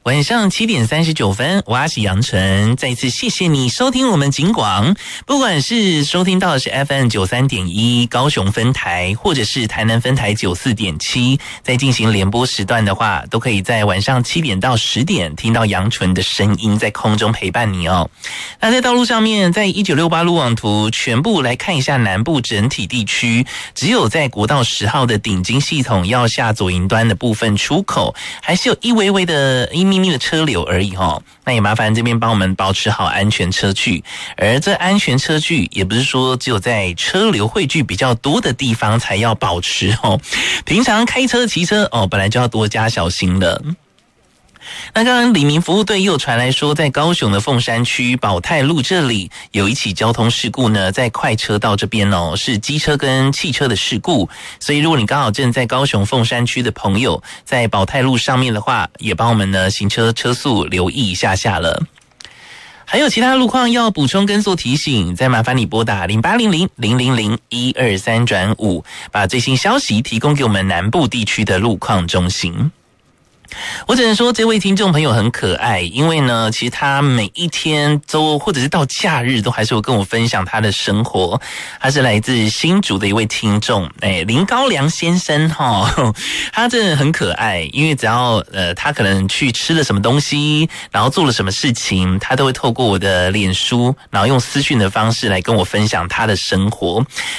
晚上7点39分，我是杨纯，再一次谢谢你收听我们警广，不管是收听到的是 FM 93.1高雄分台，或者是台南分台94.7，在进行联播时段的话，都可以在晚上7点到10点听到杨纯的声音在空中陪伴你哦。那在道路上面，在1968路网图全部来看一下南部整体地区，只有在国道10号的顶金系统要下左营端的部分出口，还是有一咪咪的车流而已哦。那也麻烦这边帮我们保持好安全车距，而这安全车距也不是说只有在车流汇聚比较多的地方才要保持哦，平常开车骑车哦，本来就要多加小心了。那刚刚李明服务队又传来说，在高雄的凤山区宝泰路这里有一起交通事故呢，在快车道这边哦，是机车跟汽车的事故，所以如果你刚好正在高雄凤山区的朋友，在宝泰路上面的话，也帮我们呢行车车速留意一下了。还有其他路况要补充跟做提醒，再麻烦你拨打0800-000-123-5，把最新消息提供给我们南部地区的路况中心。我只能说这位听众朋友很可爱，因为呢其实他每一天都或者是到假日都还是会跟我分享他的生活。他是来自新竹的一位听众，林高良先生他真的很可爱，因为只要他可能去吃了什么东西，然后做了什么事情，他都会透过我的脸书，然后用私讯的方式来跟我分享他的生活。